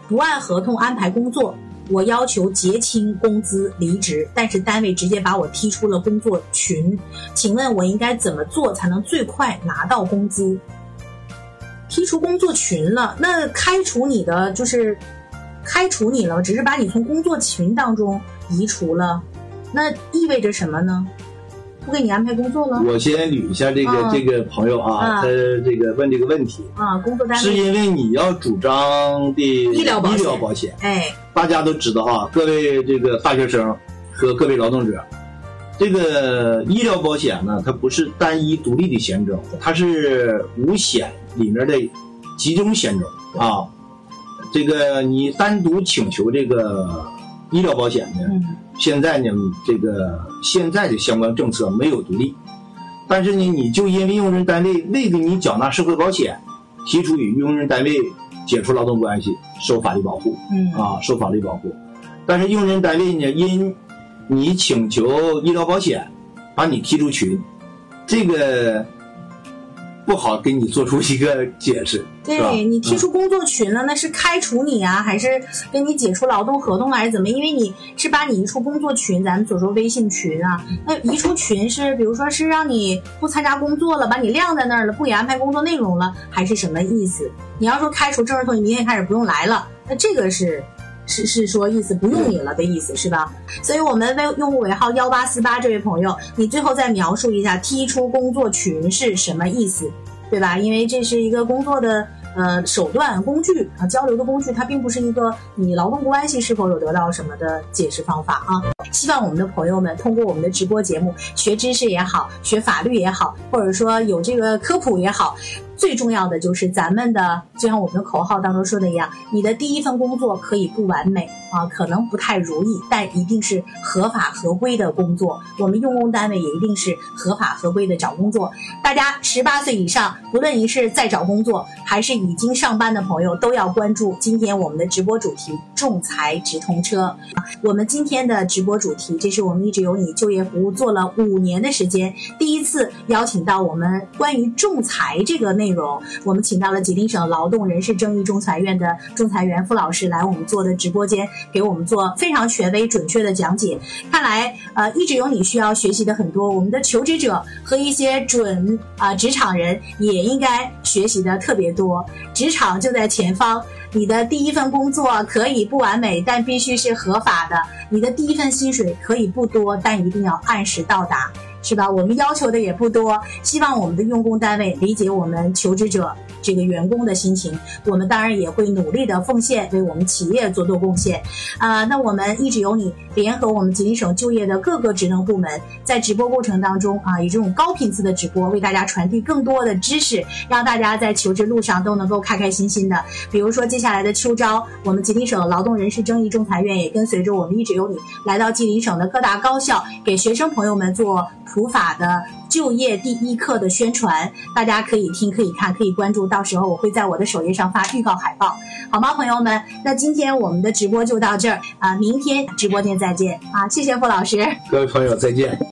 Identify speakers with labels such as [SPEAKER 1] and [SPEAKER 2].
[SPEAKER 1] 不按合同安排工作，我要求结清工资离职，但是单位直接把我踢出了工作群，请问我应该怎么做才能最快拿到工资？踢出工作群了，那开除你的就是开除你了，只是把你从工作群当中移除了，那意味着什么呢？不给你安排工作了？
[SPEAKER 2] 我先捋一下这个朋友啊，他这个问这个问题
[SPEAKER 1] 啊，工作单位
[SPEAKER 2] 是因为你要主张的医疗保险，
[SPEAKER 1] 哎，
[SPEAKER 2] 大家都知道啊，各位这个大学生和各位劳动者，这个医疗保险呢，它不是单一独立的险种，它是五险里面的集中险种啊。这个你单独请求这个医疗保险呢，现在呢，这个现在的相关政策没有独立，但是呢，你就因为用人单位未给你缴纳社会保险，提出与用人单位解除劳动关系，受法律保护，受法律保护。但是用人单位呢，因你请求医疗保险，把你踢出群，这个不好给你做出一个解释。
[SPEAKER 1] 对，你踢出工作群了，那是开除你啊，还是给你解除劳动合同还是怎么？因为你是把你移出工作群，咱们所说微信群啊，那移出群是比如说是让你不参加工作了，把你晾在那儿了，不给安排工作内容了，还是什么意思？你要说开除，正式从你明天开始不用来了，那这个是说意思不用你了的意思是吧？所以我们为用户尾号1848这位朋友，你最后再描述一下踢出工作群是什么意思，对吧？因为这是一个工作的手段工具啊，交流的工具，它并不是一个你劳动关系是否有得到什么的解释方法啊。希望我们的朋友们通过我们的直播节目学知识也好，学法律也好，或者说有这个科普也好，最重要的就是咱们的就像我们的口号当中说的一样，你的第一份工作可以不完美啊，可能不太如意，但一定是合法合规的工作，我们用工单位也一定是合法合规的找工作。大家18岁以上，不论你是在找工作还是已经上班的朋友，都要关注今天我们的直播主题仲裁直通车。我们今天的直播主题，这是我们一直有你就业服务做了5年的时间，第一次邀请到我们关于仲裁这个内容，我们请到了吉林省劳动人事正义仲裁院的仲裁员傅老师来我们做的直播间，给我们做非常权威准确的讲解。看来一直有你需要学习的很多，我们的求职者和一些职场人也应该学习的特别多。职场就在前方，你的第一份工作可以不完美，但必须是合法的，你的第一份薪水可以不多，但一定要按时到达，是吧？我们要求的也不多，希望我们的用工单位理解我们求职者这个员工的心情，我们当然也会努力的奉献，为我们企业做贡献。那我们一直有你联合我们吉林省就业的各个职能部门，在直播过程当中以这种高频次的直播，为大家传递更多的知识，让大家在求职路上都能够开开心心的。比如说接下来的秋招，我们吉林省劳动人事正义仲裁院也跟随着我们一直有你来到吉林省的各大高校，给学生朋友们做普法的就业第一课的宣传，大家可以听可以看可以关注，到时候我会在我的首页上发预告海报，好吗朋友们？那今天我们的直播就到这儿明天直播间再见谢谢傅老师，
[SPEAKER 2] 各位朋友再见。